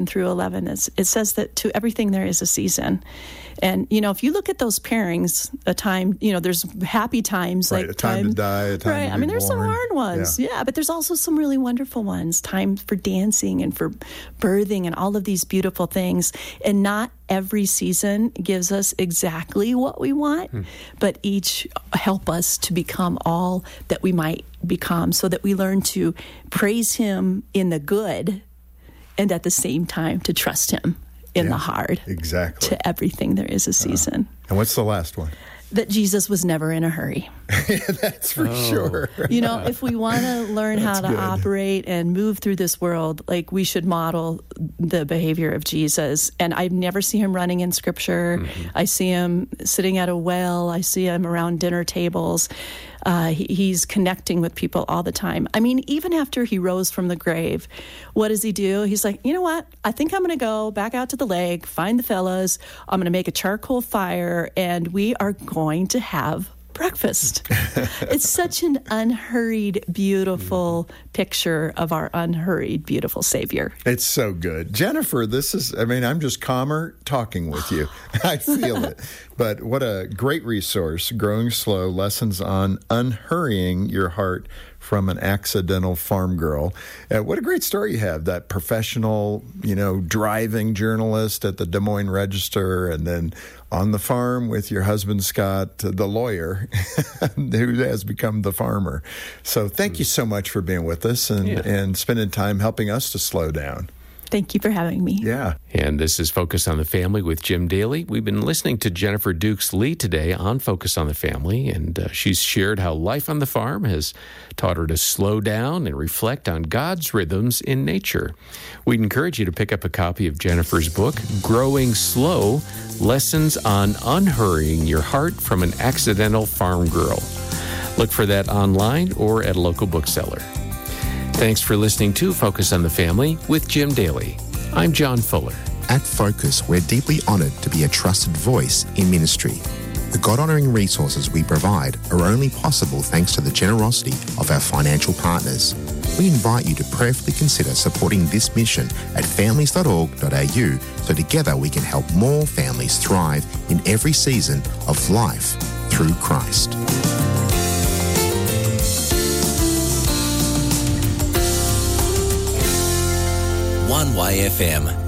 through 11, it says that to everything there is a season. And, if you look at those pairings, a time, there's happy times. Right, like a time to die, a time to be there's some born. hard ones. Yeah, but there's also some really wonderful ones. Time for dancing and for birthing and all of these beautiful things. And not every season gives us exactly what we want, but each help us to become all that we might become, so that we learn to praise him in the good and at the same time to trust him in the hard. Exactly. To everything there is a season. And what's the last one? That Jesus was never in a hurry. That's for sure. If we want to learn how to operate and move through this world, we should model the behavior of Jesus. And I never see him running in Scripture. Mm-hmm. I see him sitting at a well. I see him around dinner tables. He's connecting with people all the time. I mean, even after he rose from the grave, what does he do? He's like, you know what? I think I'm going to go back out to the lake, find the fellas. I'm going to make a charcoal fire, and we are going to have breakfast. It's such an unhurried, beautiful picture of our unhurried, beautiful Savior. It's so good. Jennifer, I'm just calmer talking with you. I feel it. But what a great resource, Growing Slow, Lessons on Unhurrying Your Heart from an Accidental Farm Girl. What a great story you have, that professional, driving journalist at the Des Moines Register, and then on the farm with your husband, Scott, the lawyer, who has become the farmer. So thank you so much for being with us and spending time helping us to slow down. Thank you for having me. Yeah. And this is Focus on the Family with Jim Daly. We've been listening to Jennifer Dukes-Lee today on Focus on the Family, and she's shared how life on the farm has taught her to slow down and reflect on God's rhythms in nature. We'd encourage you to pick up a copy of Jennifer's book, Growing Slow, Lessons on Unhurrying Your Heart from an Accidental Farm Girl. Look for that online or at a local bookseller. Thanks for listening to Focus on the Family with Jim Daly. I'm John Fuller. At Focus, we're deeply honored to be a trusted voice in ministry. The God-honoring resources we provide are only possible thanks to the generosity of our financial partners. We invite you to prayerfully consider supporting this mission at families.org.au so together we can help more families thrive in every season of life through Christ. 1YFM